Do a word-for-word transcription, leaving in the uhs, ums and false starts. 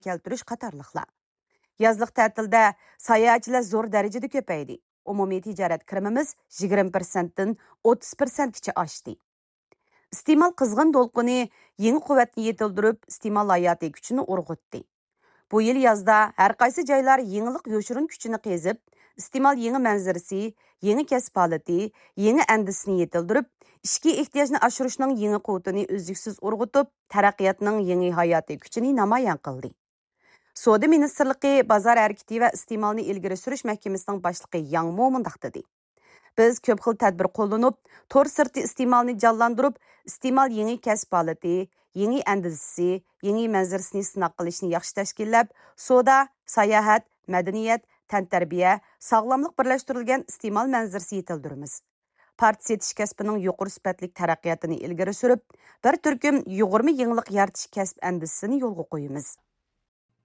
keltirish qatorliqlar. Yazlıq ta'tilda sayohatchilar zo'r darajada ko'paydi. Umumiy tijorat kirimimiz yigirma prosentdan o'ttiz prosentgacha oshdi. İste'mol qizg'in to'lqini yangi quvvatni yetildirib, iste'mol hayotiy kuchini urg'utdi. Bu yil yozda har qaysi joylar yangilik yo'shirin kuchini qezib, iste'mol yangi manzarasi, yangi kasb holati, yangi andisini yetildirib, ishki ehtiyojni oshirishning yangi quvvatini uzluksiz urg'utib, taraqqiyotning yangi hayotiy kuchini namoyon qildi. Savdo ministrligi bozor harakati va iste'molni ilgari surish mahkamasining boshlig'i Yang Mo mundaq dedi. Biz ko'p xil tadbir qo'llanib, tor sirti iste'molni jonlantirib, iste'mol yangi kasb holati, yangi andizisi, yangi manzarasini sinab qilishni yaxshi tashkillab, savdo, sayohat, madaniyat, tantarbiya, sog'lomlik birlashtirilgan iste'mol manzarasi yetildiramiz. Partiya setish kasbining yuqori sifatli taraqqiyotini ilgari surib, bir turkum yigirma yangilik yaratish kasb andizisini yo'lga qo'yamiz.